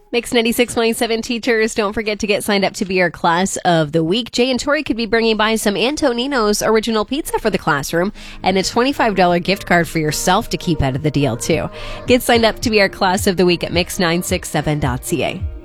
Mix 96.7 teachers, don't forget to get signed up to be our class of the week. Jay and Tori could be bringing by some Antonino's original pizza for the classroom and a $25 gift card for yourself to keep out of the deal, too. Get signed up to be our class of the week at mix967.ca.